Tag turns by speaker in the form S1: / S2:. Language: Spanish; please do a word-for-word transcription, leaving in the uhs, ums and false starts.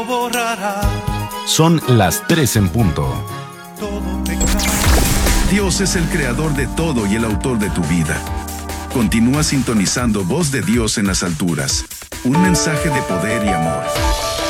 S1: borrará
S2: Son las tres en punto.
S1: todo pecado.
S3: Dios es el creador de todo y el autor de tu vida. Continúa sintonizando Voz de Dios en las alturas. Un mensaje de poder y amor.